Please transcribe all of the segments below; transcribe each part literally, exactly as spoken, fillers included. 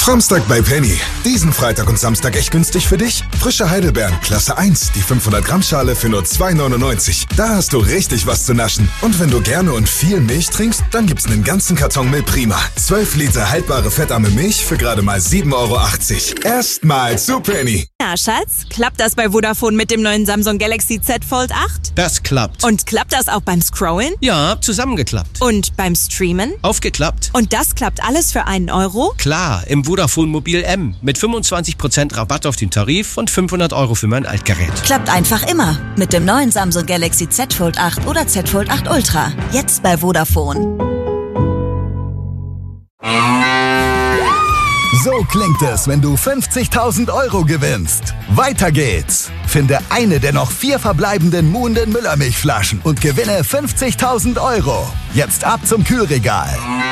Samstag bei Penny. Diesen Freitag und Samstag echt günstig für dich? Frische Heidelbeeren, Klasse eins, die fünfhundert Gramm Schale für nur zwei neunundneunzig. Da hast du richtig was zu naschen. Und wenn du gerne und viel Milch trinkst, dann gibt's einen ganzen Karton Milch Prima. zwölf Liter haltbare fettarme Milch für gerade mal sieben Euro achtzig. Erstmal zu Penny. Na, Schatz, klappt das bei Vodafone mit dem neuen Samsung Galaxy Z Fold acht? Das klappt. Und klappt das auch beim Scrollen? Ja, zusammengeklappt. Und beim Streamen? Aufgeklappt. Und das klappt alles für einen Euro? Klar, im Vodafone Mobil M mit fünfundzwanzig Prozent Rabatt auf den Tarif und fünfhundert Euro für mein Altgerät. Klappt einfach immer mit dem neuen Samsung Galaxy Z Fold acht oder Z Fold acht Ultra. Jetzt bei Vodafone. So klingt es, wenn du fünfzigtausend Euro gewinnst. Weiter geht's. Finde eine der noch vier verbleibenden Muhnden Müllermilchflaschen und gewinne fünfzigtausend Euro. Jetzt ab zum Kühlregal.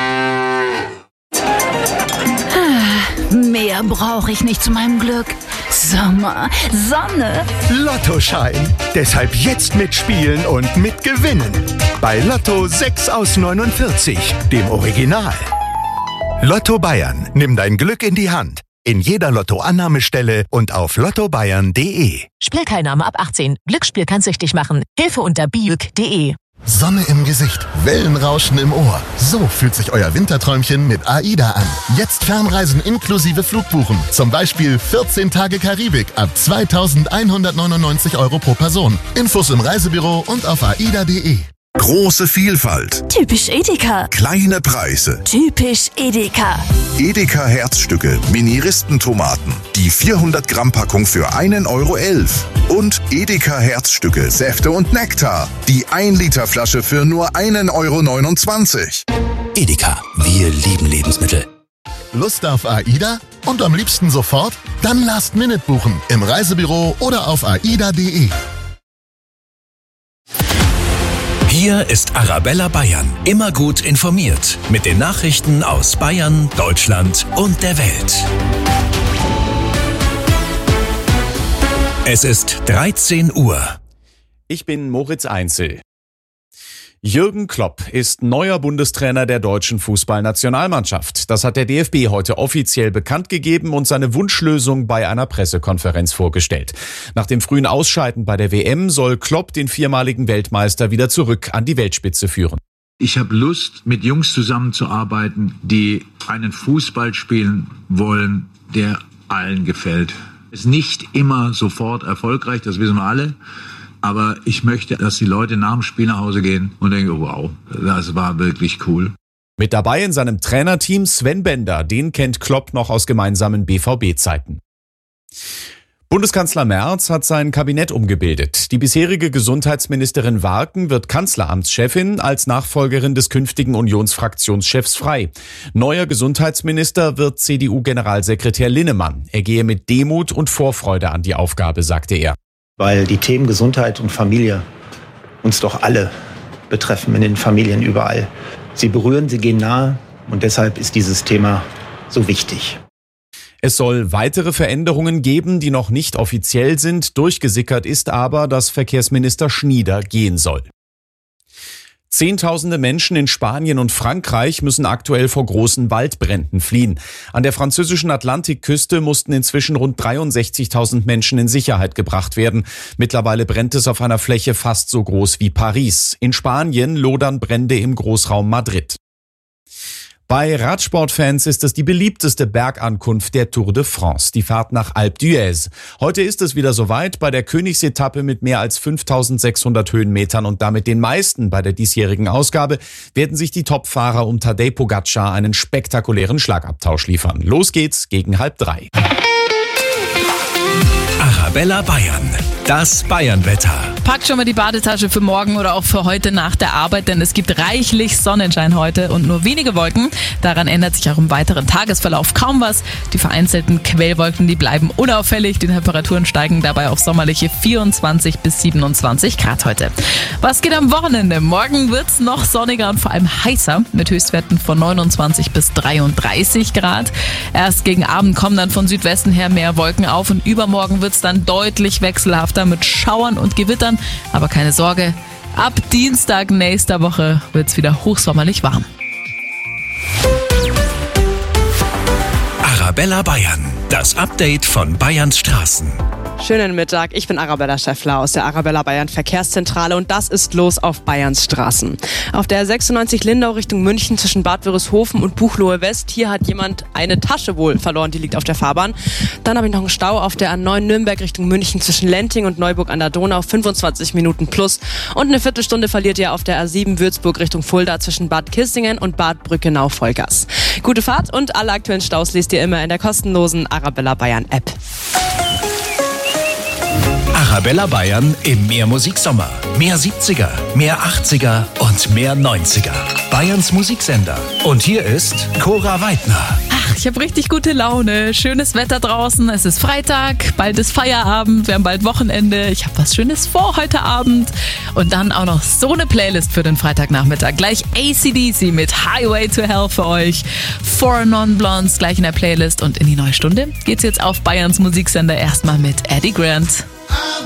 Mehr brauche ich nicht zu meinem Glück. Sommer, Sonne. Lottoschein. Deshalb jetzt mitspielen und mitgewinnen. Bei Lotto sechs aus neunundvierzig, dem Original. Lotto Bayern. Nimm dein Glück in die Hand. In jeder Lottoannahmestelle und auf lotto bayern punkt de. Spielteilnahme ab achtzehn. Glücksspiel kann süchtig machen. Hilfe unter biüg punkt de. Sonne im Gesicht, Wellenrauschen im Ohr. So fühlt sich euer Winterträumchen mit AIDA an. Jetzt Fernreisen inklusive Flugbuchen. Zum Beispiel vierzehn Tage Karibik ab zweitausendeinhundertneunundneunzig Euro pro Person. Infos im Reisebüro und auf aida punkt de. Große Vielfalt. Typisch Edeka. Kleine Preise. Typisch Edeka. Edeka Herzstücke, Mini-Ristentomaten. Die vierhundert Gramm Packung für einen Euro elf. Und Edeka Herzstücke, Säfte und Nektar. Die ein Liter Flasche für nur einen Euro neunundzwanzig. Edeka, wir lieben Lebensmittel. Lust auf AIDA? Und am liebsten sofort? Dann Last Minute buchen. Im Reisebüro oder auf aida punkt de. Hier ist Arabella Bayern. Immer gut informiert. Mit den Nachrichten aus Bayern, Deutschland und der Welt. Es ist dreizehn Uhr. Ich bin Moritz Einzel. Jürgen Klopp ist neuer Bundestrainer der deutschen Fußballnationalmannschaft. Das hat der D F B heute offiziell bekannt gegeben und seine Wunschlösung bei einer Pressekonferenz vorgestellt. Nach dem frühen Ausscheiden bei der W M soll Klopp den viermaligen Weltmeister wieder zurück an die Weltspitze führen. Ich habe Lust, mit Jungs zusammenzuarbeiten, die einen Fußball spielen wollen, der allen gefällt. Ist nicht immer sofort erfolgreich, das wissen wir alle. Aber ich möchte, dass die Leute nach dem Spiel nach Hause gehen und denken, wow, das war wirklich cool. Mit dabei in seinem Trainerteam Sven Bender, den kennt Klopp noch aus gemeinsamen B V B-Zeiten. Bundeskanzler Merz hat sein Kabinett umgebildet. Die bisherige Gesundheitsministerin Warken wird Kanzleramtschefin, als Nachfolgerin des künftigen Unionsfraktionschefs Frey. Neuer Gesundheitsminister wird C D U-Generalsekretär Linnemann. Er gehe mit Demut und Vorfreude an die Aufgabe, sagte er. Weil die Themen Gesundheit und Familie uns doch alle betreffen, in den Familien überall. Sie berühren, sie gehen nahe und deshalb ist dieses Thema so wichtig. Es soll weitere Veränderungen geben, die noch nicht offiziell sind. Durchgesickert ist aber, dass Verkehrsminister Schnieder gehen soll. Zehntausende Menschen in Spanien und Frankreich müssen aktuell vor großen Waldbränden fliehen. An der französischen Atlantikküste mussten inzwischen rund dreiundsechzigtausend Menschen in Sicherheit gebracht werden. Mittlerweile brennt es auf einer Fläche fast so groß wie Paris. In Spanien lodern Brände im Großraum Madrid. Bei Radsportfans ist es die beliebteste Bergankunft der Tour de France, die Fahrt nach Alpe d'Huez. Heute ist es wieder soweit bei der Königsetappe mit mehr als fünftausendsechshundert Höhenmetern und damit den meisten bei der diesjährigen Ausgabe werden sich die Topfahrer um Tadej Pogacar einen spektakulären Schlagabtausch liefern. Los geht's gegen halb drei. Arabella Bayern, das Bayernwetter. Packt schon mal die Badetasche für morgen oder auch für heute nach der Arbeit, denn es gibt reichlich Sonnenschein heute und nur wenige Wolken. Daran ändert sich auch im weiteren Tagesverlauf kaum was. Die vereinzelten Quellwolken, die bleiben unauffällig. Die Temperaturen steigen dabei auf sommerliche vierundzwanzig bis siebenundzwanzig Grad heute. Was geht am Wochenende? Morgen wird's noch sonniger und vor allem heißer mit Höchstwerten von neunundzwanzig bis dreiunddreißig Grad. Erst gegen Abend kommen dann von Südwesten her mehr Wolken auf und übermorgen wird's dann deutlich wechselhafter mit Schauern und Gewittern. Aber keine Sorge, ab Dienstag nächster Woche wird's wieder hochsommerlich warm. Arabella Bayern, das Update von Bayerns Straßen. Schönen Mittag, ich bin Arabella Schäffler aus der Arabella Bayern Verkehrszentrale und das ist los auf Bayerns Straßen. Auf der sechsundneunzig Lindau Richtung München zwischen Bad Wörishofen und Buchloe West, hier hat jemand eine Tasche wohl verloren, die liegt auf der Fahrbahn. Dann habe ich noch einen Stau auf der A neun Nürnberg Richtung München zwischen Lenting und Neuburg an der Donau, fünfundzwanzig Minuten plus. Und eine Viertelstunde verliert ihr auf der A sieben Würzburg Richtung Fulda zwischen Bad Kissingen und Bad Brückenau Vollgas. Gute Fahrt und alle aktuellen Staus lest ihr immer in der kostenlosen Arabella Bayern App. Arabella Bayern im Mehr Musiksommer. Mehr siebziger, mehr achtziger und mehr neunziger. Bayerns Musiksender. Und hier ist Cora Weidner. Ach, ich habe richtig gute Laune. Schönes Wetter draußen. Es ist Freitag, bald ist Feierabend, wir haben bald Wochenende. Ich habe was Schönes vor heute Abend. Und dann auch noch so eine Playlist für den Freitagnachmittag. Gleich A C D C mit Highway to Hell für euch. Four Non Blondes gleich in der Playlist. Und in die neue Stunde geht's jetzt auf Bayerns Musiksender erstmal mit Eddie Grant.